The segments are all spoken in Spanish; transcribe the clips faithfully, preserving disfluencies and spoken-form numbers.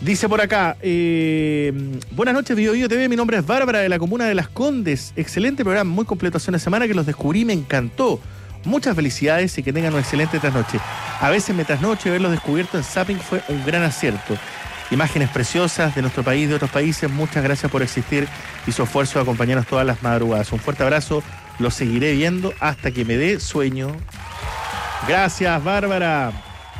Dice por acá, eh, buenas noches, Bio Bio T V, mi nombre es Bárbara de la comuna de Las Condes. Excelente programa, muy completo hace una semana que los descubrí, me encantó. Muchas felicidades y que tengan una excelente trasnoche. A veces me trasnoche, verlos descubiertos en Zapping fue un gran acierto. Imágenes preciosas de nuestro país, de otros países, muchas gracias por existir y su esfuerzo de acompañarnos todas las madrugadas. Un fuerte abrazo, los seguiré viendo hasta que me dé sueño. Gracias, Bárbara.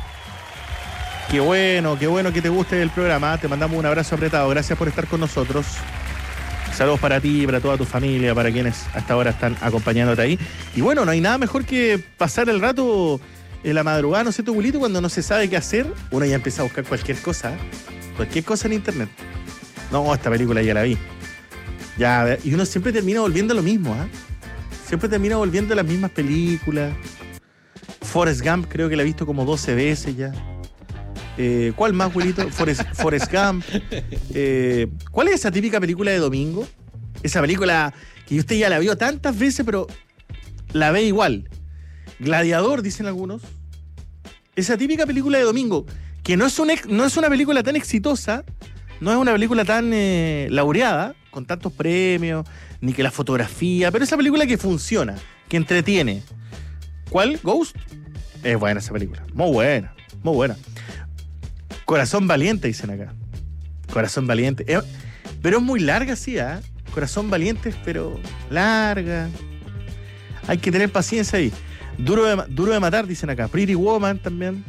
Qué bueno, qué bueno que te guste el programa. Te mandamos un abrazo apretado. Gracias por estar con nosotros. Saludos para ti, para toda tu familia, para quienes hasta ahora están acompañándote ahí. Y bueno, no hay nada mejor que pasar el rato en la madrugada, ¿no es cierto, Wilito? Cuando no se sabe qué hacer, uno ya empieza a buscar cualquier cosa, ¿eh? Cualquier cosa en internet. No, esta película ya la vi. Ya, y uno siempre termina volviendo a lo mismo, ¿eh? Siempre termina volviendo a las mismas películas. Forrest Gump creo que la he visto como doce veces ya. Eh, ¿Cuál más, Wilito? Forrest, Forrest Gump. Eh, ¿Cuál es esa típica película de domingo? Esa película que usted ya la vio tantas veces, pero la ve igual. Gladiador, dicen algunos. Esa típica película de domingo, que no es, un ex, no es una película tan exitosa, no es una película tan eh, laureada, con tantos premios, ni que la fotografía, pero esa película que funciona, que entretiene. ¿Cuál? Ghost. Es buena esa película. Muy buena, muy buena. Corazón Valiente, dicen acá. Corazón Valiente. Eh, pero es muy larga, sí, ¿eh? Corazón Valiente, pero larga. Hay que tener paciencia ahí. Duro de, duro de matar, dicen acá. Pretty Woman también.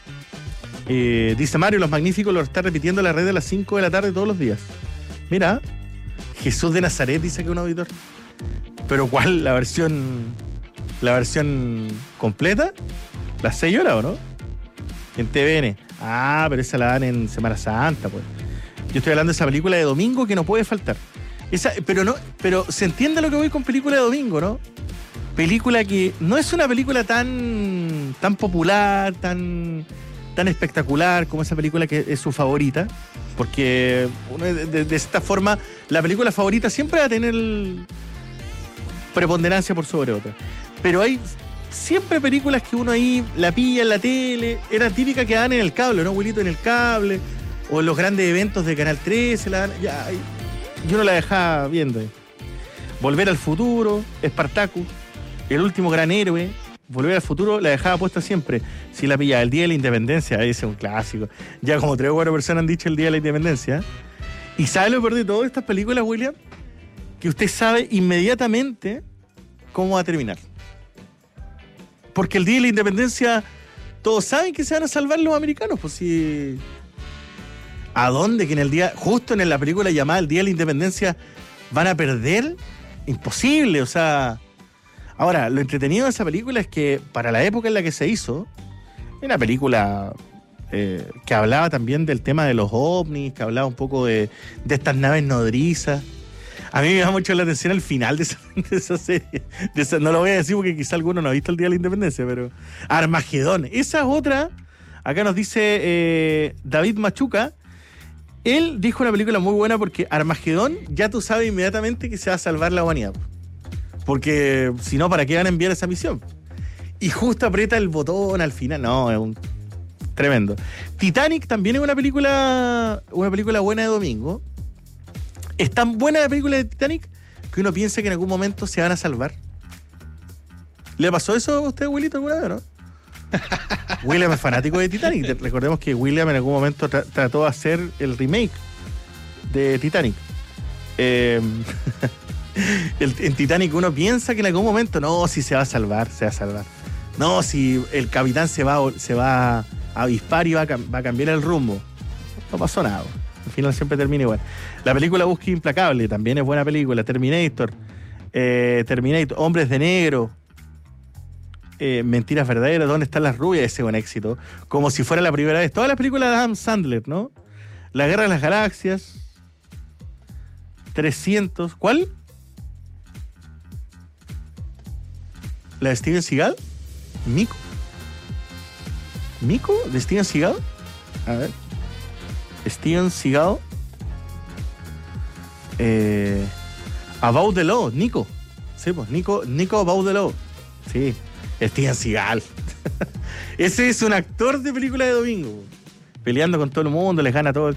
Eh, dice Mario, Los Magníficos lo está repitiendo en la red a las cinco de la tarde todos los días. Mira, Jesús de Nazaret, dice que un auditor. ¿Pero cuál? ¿La versión la versión completa? ¿Las seis horas o no? En T V N. Ah, pero esa la dan en Semana Santa, pues. Yo estoy hablando de esa película de domingo que no puede faltar. Esa, pero no, pero se entiende lo que voy con película de domingo, ¿no? Película que no es una película tan, tan popular, tan, tan espectacular como esa película que es su favorita, porque de, de, de esta forma la película favorita siempre va a tener preponderancia por sobre otra. Pero hay siempre películas que uno ahí la pilla en la tele, era típica que dan en el cable, ¿no, abuelito? En el cable, o en los grandes eventos de Canal trece, la dan, ya, yo no la dejaba viendo. Volver al Futuro, Espartacus, El Último Gran Héroe, Volver al Futuro, la dejaba puesta siempre. Si la pillaba, El Día de la Independencia, ese es un clásico. Ya como tres o cuatro personas han dicho El Día de la Independencia. ¿Y sabe lo peor de todas estas películas, William? Que usted sabe inmediatamente cómo va a terminar. Porque el Día de la Independencia, todos saben que se van a salvar los americanos, pues si... ¿A dónde? Que en el día, justo en la película llamada El Día de la Independencia, van a perder. Imposible, o sea... Ahora, lo entretenido de esa película es que para la época en la que se hizo, era una película eh, que hablaba también del tema de los ovnis, que hablaba un poco de, de estas naves nodrizas. A mí me llama mucho la atención el final de esa, de esa serie. De esa, no lo voy a decir porque quizá alguno no ha visto El Día de la Independencia, pero... Armagedón. Esa es otra. Acá nos dice eh, David Machuca. Él dijo una película muy buena porque Armagedón ya tú sabes inmediatamente que se va a salvar la humanidad. Porque si no, ¿para qué van a enviar esa misión? Y justo aprieta el botón al final. No, es un... tremendo. Titanic también es una película, una película buena de domingo. Es tan buena la película de Titanic que uno piensa que en algún momento se van a salvar. ¿Le pasó eso a usted, Wilito, alguna vez, no? William es fanático de Titanic. Recordemos que William en algún momento tra- trató de hacer el remake de Titanic. Eh, el, en Titanic uno piensa que en algún momento, no, si se va a salvar, se va a salvar. No, si el capitán se va, se va a avispar y va a, va a cambiar el rumbo. No pasó nada. Al final siempre termina igual. La película Búsqueda Implacable también es buena película. Terminator, eh, Terminator, Hombres de Negro, eh, Mentiras Verdaderas, ¿Dónde están las rubias? Ese buen éxito. Como si fuera la primera vez. Todas las películas de Adam Sandler, ¿no? La Guerra de las Galaxias, trescientos. ¿Cuál? ¿La de Steven Seagal? ¿Mico? ¿Mico? ¿De Steven Seagal? A ver. Steven Seagal. Eh, About the Law, Nico. Sí, pues, Nico, Nico About the Law. Sí, Steven Seagal. Ese es un actor de película de domingo. Peleando con todo el mundo, les gana todo el